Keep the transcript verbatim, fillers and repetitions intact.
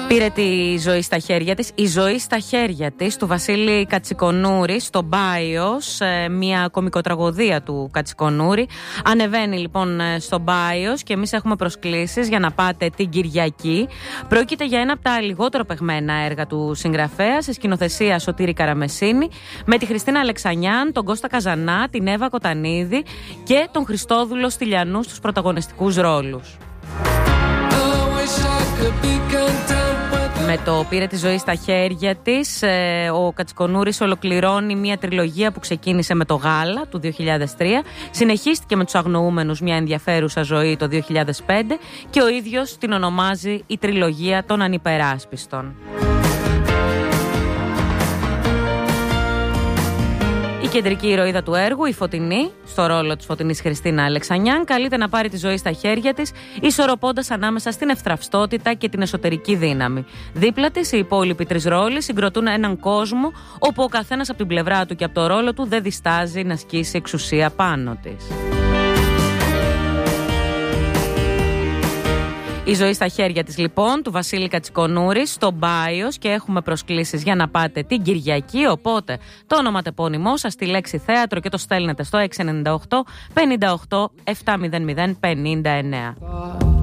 Πήρε τη ζωή στα χέρια της. Η ζωή στα χέρια της του Βασίλη Κατσικονούρη στο Μπάιος, μια κωμικοτραγωδία του Κατσικονούρη. Ανεβαίνει λοιπόν στο Μπάιος και εμείς έχουμε προσκλήσεις για να πάτε την Κυριακή. Πρόκειται για ένα από τα λιγότερο παιγμένα έργα του συγγραφέα, σε σκηνοθεσία Σωτήρη Καραμεσίνη, με τη Χριστίνα Αλεξανιάν, τον Κώστα Καζανά, την Εύα Κοτανίδη και τον Χριστόδουλο Στυλιανού στους πρωταγωνιστικούς ρόλους. Με το «Πήρε τη ζωή στα χέρια της», ο Κατσικονούρης ολοκληρώνει μια τριλογία που ξεκίνησε με το Γάλα του δύο χιλιάδες τρία, συνεχίστηκε με τους Αγνοούμενους, μια ενδιαφέρουσα ζωή, το δύο χιλιάδες πέντε, και ο ίδιος την ονομάζει η τριλογία των Ανυπεράσπιστων. Η κεντρική ηρωίδα του έργου, η Φωτεινή, στο ρόλο της Φωτεινής Χριστίνα Αλεξανιάν, καλείται να πάρει τη ζωή στα χέρια της, ισορροπώντας ανάμεσα στην ευθραυστότητα και την εσωτερική δύναμη. Δίπλα της, οι υπόλοιποι τρεις ρόλοι συγκροτούν έναν κόσμο όπου ο καθένας από την πλευρά του και από το ρόλο του δεν διστάζει να ασκήσει εξουσία πάνω της. Η ζωή στα χέρια της λοιπόν, του Βασίλη Κατσικονούρη, στο Μπάιος, και έχουμε προσκλήσεις για να πάτε την Κυριακή. Οπότε το ονοματεπώνυμό σας, τη λέξη θέατρο, και το στέλνετε στο έξι εννιά οκτώ πενήντα οκτώ εβδομήντα μηδέν πενήντα εννέα.